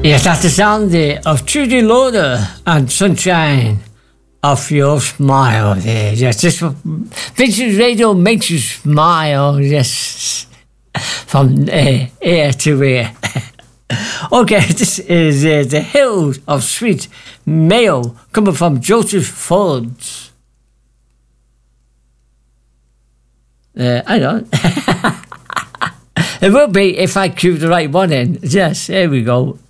Yes, that's the sound of Trudy Loader and Sunshine of Your Smile there. Yes, this Vintage Radio makes you smile. Yes, from ear to ear. Okay, this is The Hills of Sweet Mayo coming from Joseph Folds. I don't. It will be if I cue the right one in. Yes, there we go.